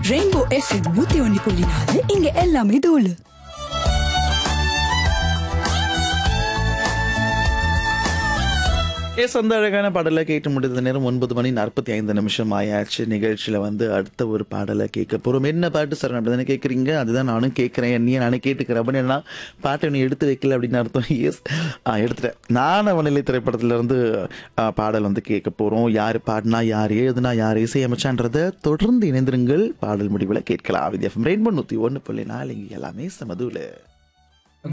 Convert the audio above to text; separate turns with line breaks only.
Rainbow FM 101.4 இங்க எல்லாமே தோலு.
அந்த அழகான பாடலை கேட்டு முடிந்த நேரம் 9:45 ஆயாச்சு. நிகழ்ச்சியில் அடுத்த ஒரு பாடலை கேட்க போகிறோம். என்ன பாட்டு சார் அப்படி தானே கேட்குறீங்க? அதுதான் நானும் கேட்குறேன். என்னையே நானே கேட்டுக்கிறேன். அப்படின்னா பாட்டை நீ எடுத்து வைக்கல அப்படின்னு அர்த்தம். எஸ், எடுத்துட்டேன். நான் அவனிலை திரைப்படத்திலேருந்து பாடல் கேட்க போகிறோம். யார் பாடினா, யார் எழுதுனா, யார் இசையமைச்சான்றதை தொடர்ந்து இணைந்திருங்கள். பாடல் முடிவில் கேட்கலாம். இது எஃப்எம் ரெயின்போ 101.4 இங்கே எல்லாமே சமதூல.